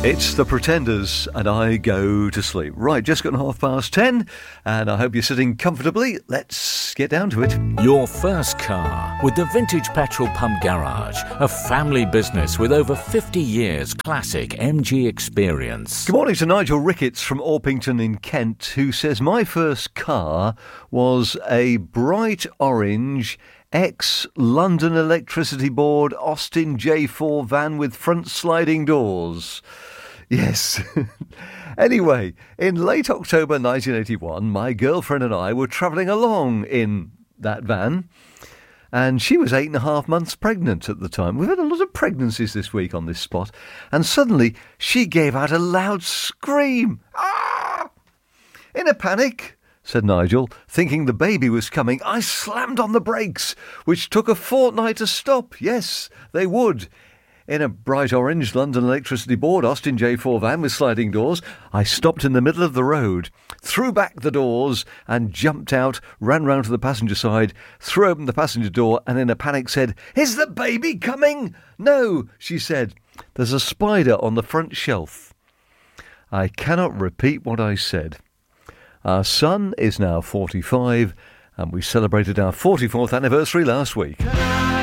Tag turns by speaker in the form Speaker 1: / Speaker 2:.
Speaker 1: It's The Pretenders and I Go to Sleep. Right, just got 10:30 and I hope you're sitting comfortably. Let's get down to it.
Speaker 2: Your first car with the Vintage Petrol Pump Garage, a family business with over 50 years classic MG experience.
Speaker 1: Good morning to Nigel Ricketts from Orpington in Kent, who says, my first car was a bright orange ex-London Electricity Board Austin J4 van with front sliding doors. Yes. Anyway, in late October 1981, my girlfriend and I were travelling along in that van, and she was 8.5 months pregnant at the time. We've had a lot of pregnancies this week on this spot, and suddenly she gave out a loud scream. Ah! In a panic, said Nigel, thinking the baby was coming, I slammed on the brakes, which took a fortnight to stop. Yes, they would. In a bright orange London Electricity Board Austin J4 van with sliding doors, I stopped in the middle of the road, threw back the doors and jumped out, ran round to the passenger side, threw open the passenger door and in a panic said, Is the baby coming? No, she said. There's a spider on the front shelf. I cannot repeat what I said. Our son is now 45 and we celebrated our 44th anniversary last week.